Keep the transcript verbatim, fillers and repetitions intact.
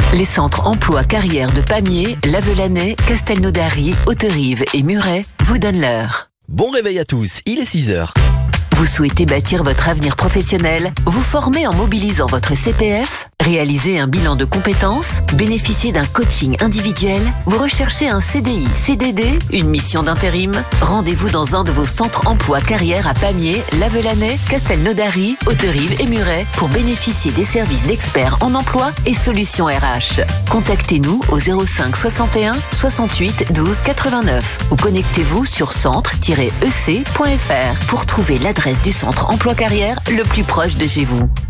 Les centres emploi carrière de Pamiers, Lavelanet, Castelnaudary, Haute-Rive et Muret vous donnent l'heure. Bon réveil à tous, il est six heures. Vous souhaitez bâtir votre avenir professionnel, vous former en mobilisant votre C P F, réaliser un bilan de compétences, bénéficier d'un coaching individuel, vous recherchez un C D I, C D D, une mission d'intérim? Rendez-vous dans un de vos centres emploi carrière à Pamiers, Lavelanet, Castelnaudary, Haute-Rive et Muret pour bénéficier des services d'experts en emploi et solutions R H. Contactez-nous au zéro cinq soixante et un soixante-huit douze quatre-vingt-neuf ou connectez-vous sur centre tiret e c point f r pour trouver l'adresse du centre emploi carrière le plus proche de chez vous.